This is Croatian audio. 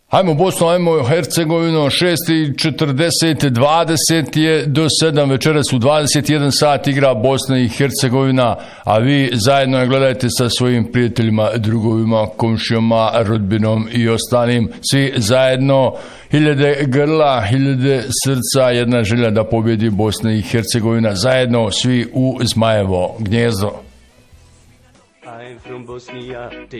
Hajmo Bosnu, hajmo Hercegovinu, 6:40, 20 je do 7 večeras u 21 sat igra Bosna i Hercegovina, a vi zajedno je gledajte sa svojim prijateljima, drugovima, komšijama, rodbinom i ostalim, svi zajedno, hiljade grla, hiljade srca, jedna želja da pobjedi Bosna i Hercegovina, zajedno svi u Zmajevo gnjezdo.